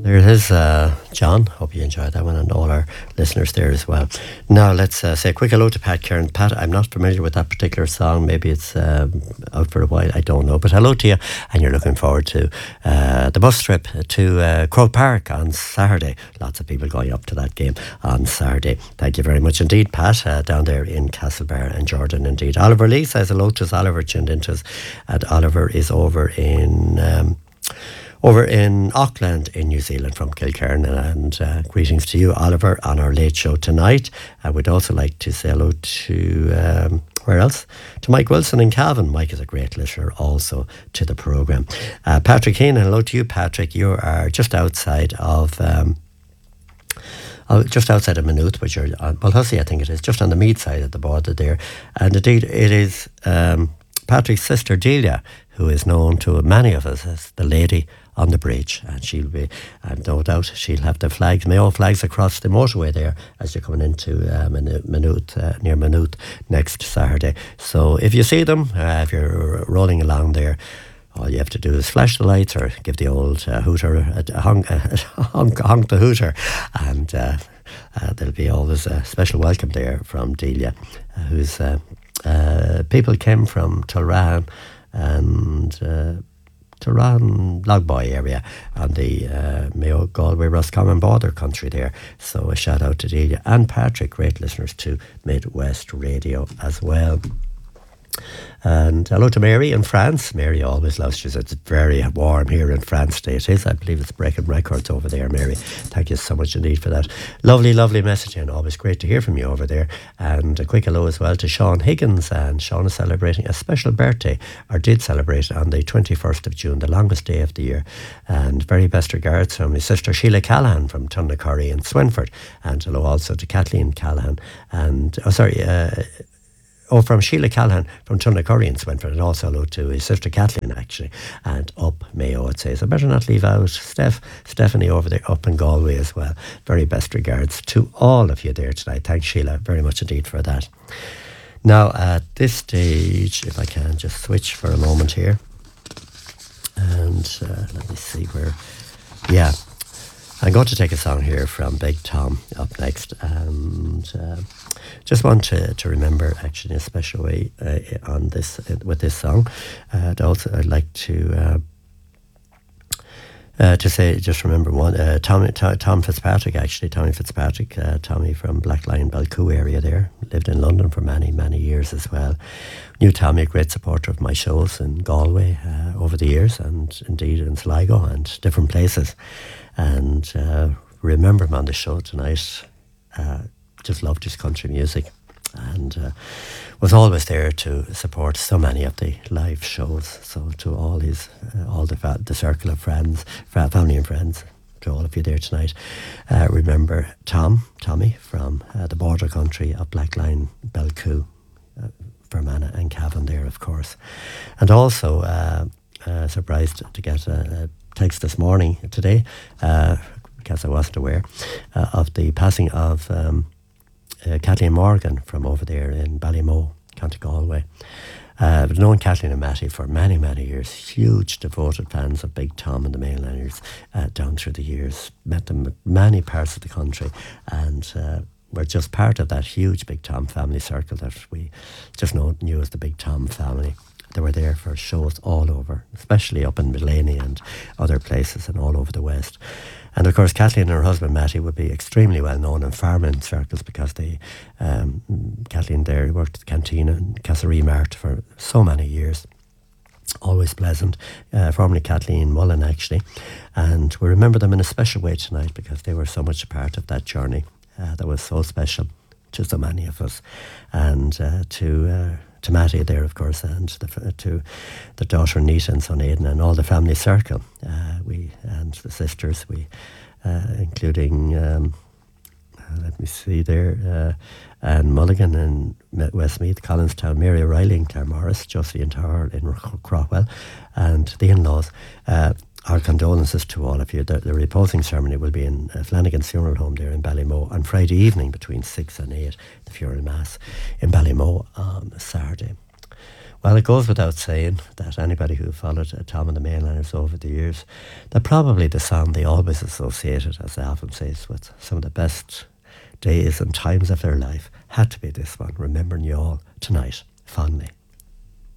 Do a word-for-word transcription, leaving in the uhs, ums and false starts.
There it is, uh, John. Hope you enjoyed that one, and all our listeners there as well. Now let's uh, say a quick hello to Pat Kieran. Pat, I'm not familiar with that particular song. Maybe it's um, out for a while. I don't know. But hello to you, and you're looking forward to uh, the bus trip to uh, Croke Park on Saturday. Lots of people going up to that game on Saturday. Thank you very much indeed, Pat, uh, down there in Castlebar and Jordan indeed. Oliver Lee says hello to us. Oliver tuned into us, and Oliver is over in... Um, over in Auckland in New Zealand from Kilcairn, and uh, greetings to you, Oliver, on our late show tonight. I would also like to say hello to um, where else? To Mike Wilson in Cavan. Mike is a great listener also to the programme. uh, Patrick Heenan, hello to you, Patrick. You are just outside of um, uh, just outside of Maynooth, which are on Balhussie, I think it is, just on the Meath side of the border there. And indeed it is um, Patrick's sister Delia, who is known to many of us as the lady on the bridge, and she'll be, and no doubt she'll have the flags, Mayo flags across the motorway there as you're coming into uh, Maynooth, uh, near Maynooth next Saturday. So if you see them, uh, if you're rolling along there, all you have to do is flash the lights or give the old uh, hooter a, a honk, a honk, honk the hooter, and uh, uh, there'll be always a special welcome there from Delia, uh, who's uh, uh, people came from Tulrahan and uh, Tulrahan Logboy area on the uh, Mayo Galway Roscommon border country there. So a shout out to Delia and Patrick, great listeners to Midwest Radio as well. And hello to Mary in France. Mary always loves, she says it's very warm here in France today. It is, I believe it's breaking records over there, Mary. Thank you so much indeed for that. Lovely, lovely message, and always great to hear from you over there. And a quick hello as well to Sean Higgins. And Sean is celebrating a special birthday, or did celebrate on the twenty-first of June, the longest day of the year. And very best regards from his sister Sheila Callahan from Tunnacurry in Swinford. And hello also to Kathleen Callahan. And, oh sorry, uh, Oh, from Sheila Callahan from Tunnacurry in Swinford, and also hello to his sister Kathleen, actually, and up Mayo, I'd say. So better not leave out Steph, Stephanie over there, up in Galway as well. Very best regards to all of you there tonight. Thanks, Sheila, very much indeed for that. Now, at this stage, if I can just switch for a moment here, and uh, let me see where, yeah, I'm going to take a song here from Big Tom up next, and uh, just want to, to remember actually in a special way uh, on this uh, with this song. Uh, I'd also I'd like to uh, uh, to say just remember one uh, Tommy Tom, Tom Fitzpatrick actually Tommy Fitzpatrick uh, Tommy from Black Lion Balcoo area there, lived in London for many many years as well. Knew Tommy, a great supporter of my shows in Galway uh, over the years, and indeed in Sligo and different places. And uh, remember him on the show tonight. Uh, just loved his country music, and uh, was always there to support so many of the live shows. So to all his, uh, all the fa- the circle of friends, family and friends, to all of you there tonight, uh, remember Tom, Tommy from uh, the border country of Blackline, Belcoo, uh, Fermanagh and Cavan there, of course. And also uh, uh, surprised to get a, a text this morning, today, uh, because I wasn't aware, uh, of the passing of um, uh, Kathleen Morgan from over there in Ballymoe, County Galway. Uh, I've known Kathleen and Matty for many, many years. Huge devoted fans of Big Tom and the Mainlanders uh, down through the years. Met them in many parts of the country, and uh, we're just part of that huge Big Tom family circle that we just know, knew as the Big Tom family. They were there for shows all over, especially up in Mullaney and other places and all over the West. And of course, Kathleen and her husband Matty would be extremely well known in farming circles, because they, um, Kathleen there worked at the canteen in Castlereagh Mart for so many years. Always pleasant. Uh, formerly Kathleen Mullen, actually. And we remember them in a special way tonight, because they were so much a part of that journey uh, that was so special to so many of us. And uh, to... Uh, to Matty there, of course, and the, to the daughter Nita and son Aidan and all the family circle, uh, we and the sisters, we, uh, including, um, uh, let me see there, uh, Anne Mulligan in Westmeath, Collinstown, Mary O'Reilly in Claremorris, Josie and Tower in Craughwell, and the in-laws. Uh, Our condolences to all of you. The, the reposing ceremony will be in uh, Flanagan's Funeral Home there in Ballymoe on Friday evening between six and eight, the funeral mass in Ballymoe on Saturday. Well, it goes without saying that anybody who followed uh, Tom and the Mainliners over the years, that probably the song they always associated, as they often say, with some of the best days and times of their life had to be this one, Remembering You All Tonight, fondly.